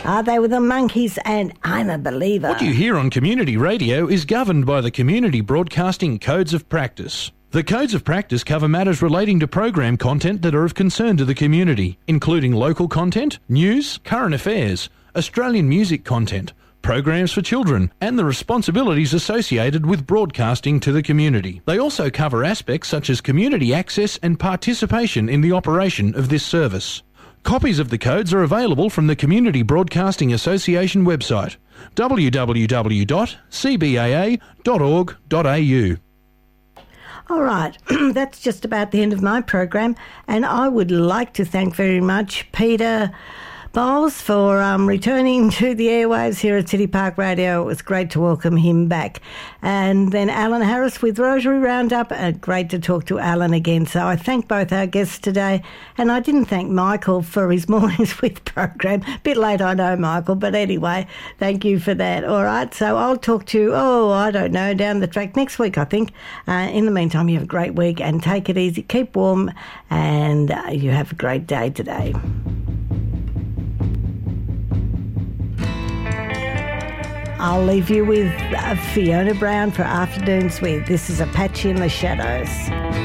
They were the Monkeys and I'm a Believer. What you hear on community radio is governed by the Community Broadcasting Codes of Practice. The Codes of Practice cover matters relating to program content that are of concern to the community, including local content, news, current affairs, Australian music content, programs for children, and the responsibilities associated with broadcasting to the community. They also cover aspects such as community access and participation in the operation of this service. Copies of the codes are available from the Community Broadcasting Association website, www.cbaa.org.au. All right, that's just about the end of my program, and I would like to thank very much Peter Bowles for returning to the airwaves here at City Park Radio. It was great to welcome him back. And then Alan Harris with Rotary Roundup. Great to talk to Alan again. So I thank both our guests today. And I didn't thank Michael for his Mornings With program. Bit late, I know, Michael. But anyway, thank you for that. All right, so I'll talk to you, I don't know, down the track next week, I think. In the meantime, you have a great week and take it easy. Keep warm and you have a great day today. I'll leave you with Fiona Brown for Afternoons With. This is Apache in the Shadows.